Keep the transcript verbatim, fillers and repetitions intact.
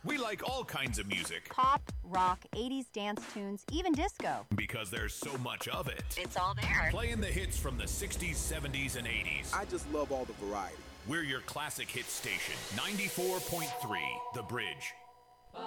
We like all kinds of music. Pop, rock, eighties dance tunes, even disco. Because there's so much of it. It's all there. Playing the hits from the sixties, seventies, and eighties. I just love all the variety. We're your classic hit station. ninety-four point three, The Bridge.